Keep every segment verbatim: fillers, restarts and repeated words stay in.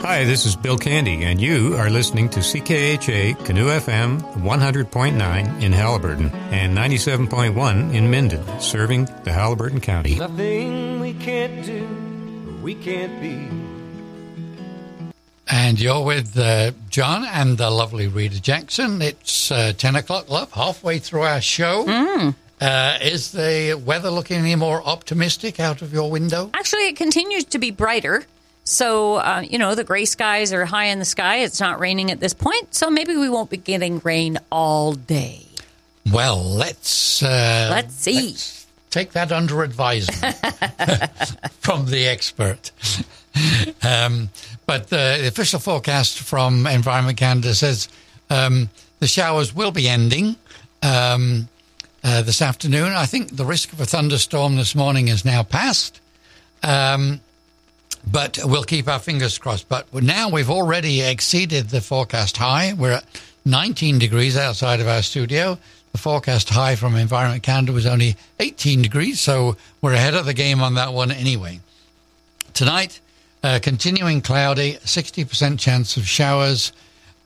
Hi, this is Bill Candy, and you are listening to C K H A Canoe F M one hundred point nine in Haliburton and ninety-seven point one in Minden, serving the Haliburton County. Nothing we can't do, we can't be. And you're with uh, John and the lovely Rita Jackson. It's uh, ten o'clock, love, halfway through our show. Mm. Uh, is the weather looking any more optimistic out of your window? Actually, it continues to be brighter. So, uh, you know, the gray skies are high in the sky. It's not raining at this point. So maybe we won't be getting rain all day. Well, let's... Uh, let's see. Let's take that under advisement from the expert. um, but the official forecast from Environment Canada says um, the showers will be ending um, uh, this afternoon. I think the risk of a thunderstorm this morning is now past. Um But we'll keep our fingers crossed. But now we've already exceeded the forecast high. We're at nineteen degrees outside of our studio. The forecast high from Environment Canada was only eighteen degrees, so we're ahead of the game on that one anyway. Tonight, uh, continuing cloudy, sixty percent chance of showers,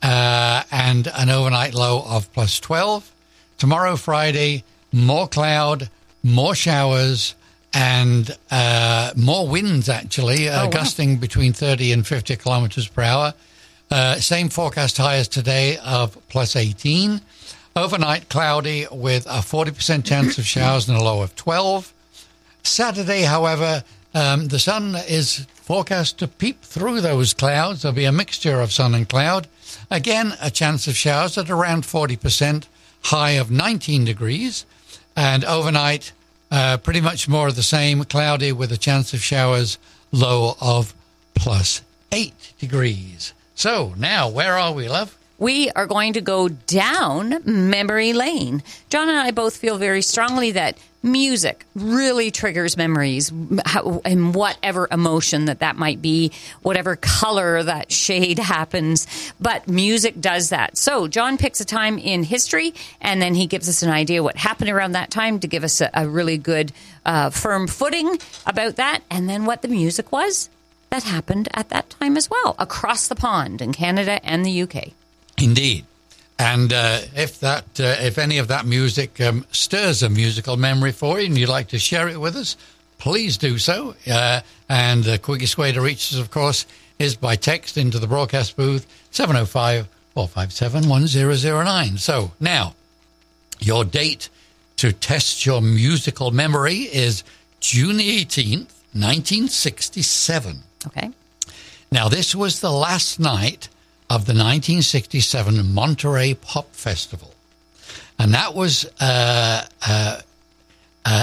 uh, and an overnight low of plus twelve. Tomorrow, Friday, more cloud, more showers, and uh, more winds, actually, uh, oh, wow. gusting between thirty and fifty kilometers per hour. Uh, same forecast high as today of plus eighteen. Overnight cloudy with a forty percent chance of showers and a low of twelve. Saturday, however, um, the sun is forecast to peep through those clouds. There'll be a mixture of sun and cloud. Again, a chance of showers at around forty percent, high of nineteen degrees. And overnight, Uh, pretty much more of the same, cloudy with a chance of showers, low of plus eight degrees. So now, where are we, love? We are going to go down memory lane. John and I both feel very strongly that music really triggers memories, how, and whatever emotion that that might be, whatever color that shade happens. But music does that. So John picks a time in history, and then he gives us an idea what happened around that time to give us a, a really good uh, firm footing about that, and then what the music was that happened at that time as well, across the pond in Canada and the U K. Indeed. And uh, if that, uh, if any of that music um, stirs a musical memory for you and you'd like to share it with us, please do so. Uh, and the quickest way to reach us, of course, is by text into the broadcast booth, seven oh five, four five seven, one oh oh nine. So now, your date to test your musical memory is June eighteenth, nineteen sixty-seven. Okay. Now, this was the last night of the nineteen sixty-seven Monterey Pop Festival. And that was uh, uh, uh,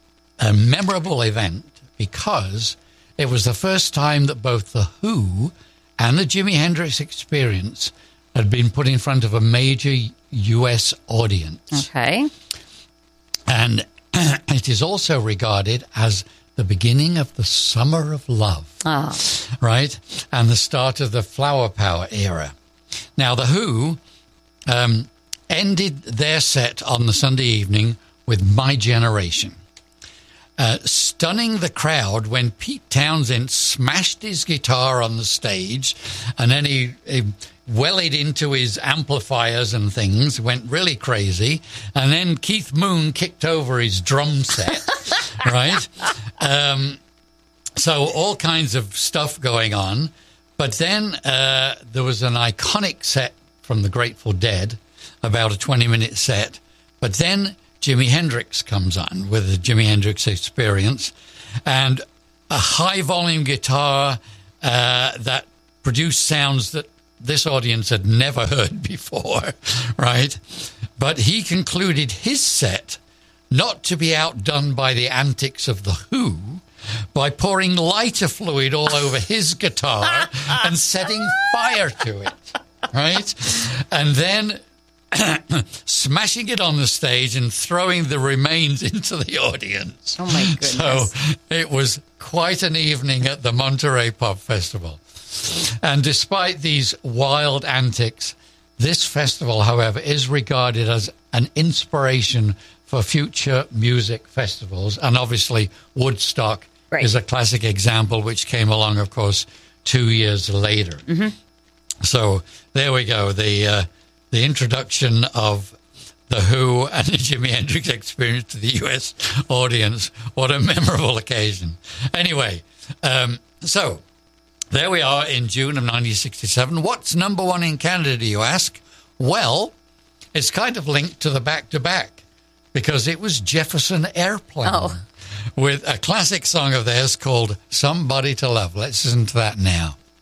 a memorable event because it was the first time that both The Who and the Jimi Hendrix Experience had been put in front of a major U S audience. Okay. And it is also regarded as the beginning of the Summer of Love, oh. right? And the start of the Flower Power era. Now, The Who um, ended their set on the Sunday evening with My Generation, uh, stunning the crowd when Pete Townsend smashed his guitar on the stage, and then he, he wellied into his amplifiers and things, went really crazy, and then Keith Moon kicked over his drum set, right? Um, so all kinds of stuff going on. But then uh, there was an iconic set from the Grateful Dead, about a twenty-minute set. But then Jimi Hendrix comes on with the Jimi Hendrix Experience, and a high-volume guitar uh, that produced sounds that this audience had never heard before, right? But he concluded his set, not to be outdone by the antics of The Who, by pouring lighter fluid all over his guitar and setting fire to it, right? And then smashing it on the stage and throwing the remains into the audience. Oh, my goodness. So it was quite an evening at the Monterey Pop Festival. And despite these wild antics, this festival, however, is regarded as an inspiration for future music festivals. And obviously, Woodstock right. is a classic example, which came along, of course, two years later. Mm-hmm. So there we go. The uh, the introduction of The Who and the Jimi Hendrix Experience to the U S audience. What a memorable occasion. Anyway, um, so there we are in June of nineteen sixty-seven. What's number one in Canada, do you ask? Well, it's kind of linked to the back-to-back because it was Jefferson Airplane Oh. with a classic song of theirs called Somebody to Love. Let's listen to that now.